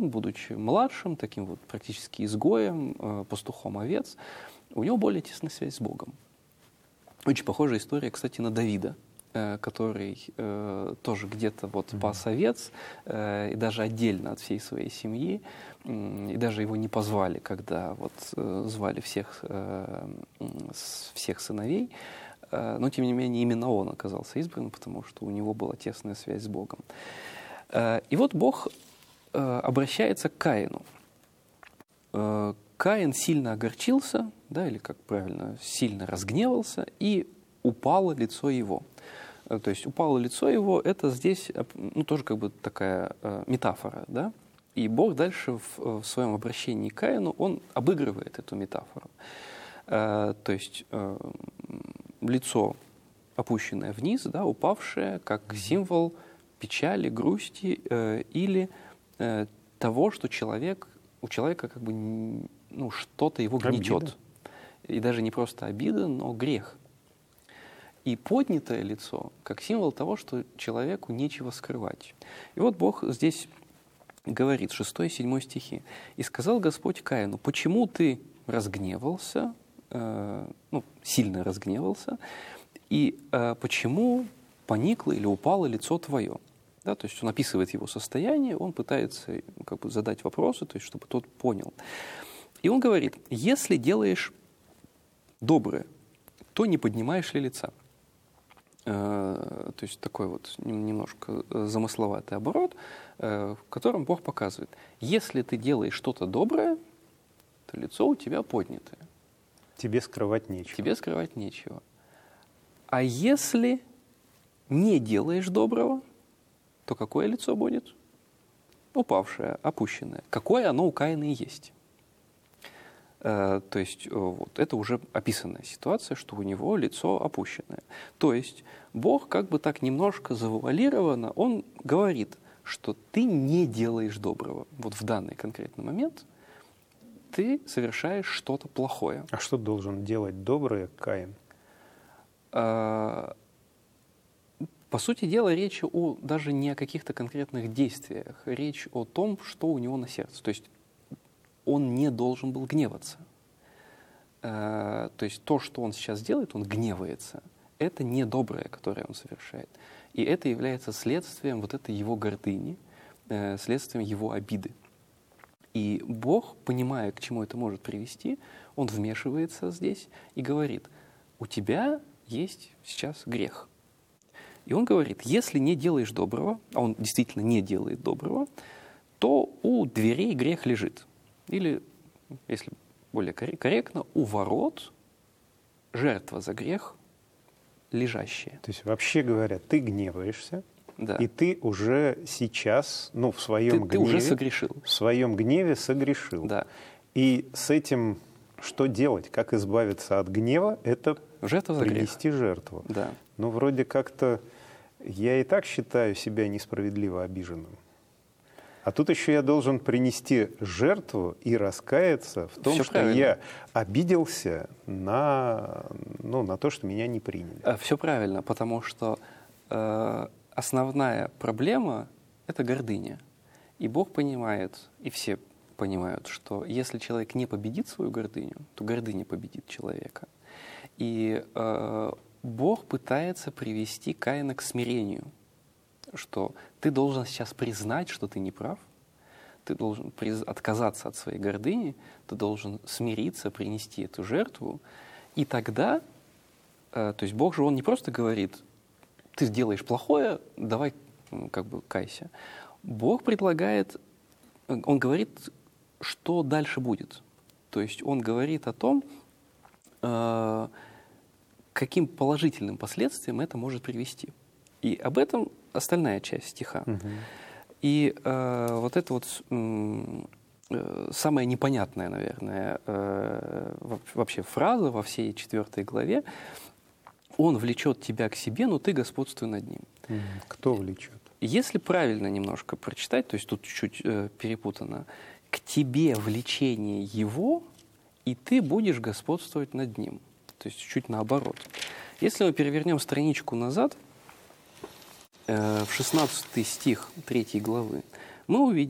он, будучи младшим, таким вот практически изгоем, пастухом овец, у него более тесная связь с Богом. Очень похожая история, кстати, на Давида, который тоже где-то вот пас овец, и даже отдельно от всей своей семьи, и даже его не позвали, когда вот звали всех сыновей, но тем не менее именно он оказался избран, потому что у него была тесная связь с Богом. И вот Бог обращается к Каину. Каин сильно огорчился, да, или как правильно, сильно разгневался, и упало лицо его. То есть упало лицо его, это здесь, ну, тоже как бы такая метафора, да. И Бог дальше в своем обращении к Каину, он обыгрывает эту метафору. То есть лицо, опущенное вниз, да, упавшее, как символ печали, грусти или того, что у человека как бы, ну, что-то его гнетет. Обида. И даже не просто обида, но грех. И поднятое лицо как символ того, что человеку нечего скрывать. И вот Бог здесь говорит, 6-7 стихи. «И сказал Господь Каину, почему ты разгневался, сильно разгневался, и почему поникло или упало лицо твое?» Да, то есть он описывает его состояние, он пытается как бы задать вопросы, то есть чтобы тот понял. И он говорит, если делаешь доброе, то не поднимаешь ли лица? То есть такой вот немножко замысловатый оборот, в котором Бог показывает, если ты делаешь что-то доброе, то лицо у тебя поднятое. Тебе скрывать нечего. Тебе скрывать нечего. А если не делаешь доброго, то какое лицо будет? Упавшее, опущенное. Какое оно у Каина и есть. То есть вот, это уже описанная ситуация, что у него лицо опущенное. То есть Бог как бы так немножко завуалированно, он говорит, что ты не делаешь доброго. Вот в данный конкретный момент ты совершаешь что-то плохое. А что должен делать доброе Каин? По сути дела, речь даже не о каких-то конкретных действиях. Речь о том, что у него на сердце. То есть он не должен был гневаться. То есть то, что он сейчас делает, он гневается. Это недоброе, которое он совершает. И это является следствием вот этой его гордыни, следствием его обиды. И Бог, понимая, к чему это может привести, он вмешивается здесь и говорит, у тебя есть сейчас грех. И он говорит, если не делаешь доброго, а он действительно не делает доброго, то у дверей грех лежит. Или, если более корректно, у ворот жертва за грех лежащая. То есть, вообще говоря, ты гневаешься, да. И ты уже сейчас, в своем гневе... Ты уже согрешил. В своем гневе согрешил. Да. И с этим что делать? Как избавиться от гнева? Это принести жертву. Да. Но вроде как-то я и так считаю себя несправедливо обиженным. А тут еще я должен принести жертву и раскаяться в том, что я обиделся на то, что меня не приняли. Все правильно, потому что основная проблема – это гордыня. И Бог понимает, и все понимают, что если человек не победит свою гордыню, то гордыня победит человека. И Бог пытается привести Каина к смирению, что ты должен сейчас признать, что ты не прав, ты должен отказаться от своей гордыни, ты должен смириться, принести эту жертву, и тогда, то есть Бог же, Он не просто говорит, ты сделаешь плохое, давай как бы кайся. Бог предлагает, Он говорит, что дальше будет. То есть Он говорит о том, каким положительным последствиям это может привести. И об этом остальная часть стиха. И вот это вот самая непонятная, наверное, вообще фраза во всей 4 главе. Он влечет тебя к себе, но ты господствуй над ним. Кто влечет? Если правильно немножко прочитать, то есть тут чуть-чуть перепутано, к тебе влечение его, и ты будешь господствовать над ним. То есть чуть наоборот. Если мы перевернем страничку назад, в 16 стих 3 главы, мы увидим,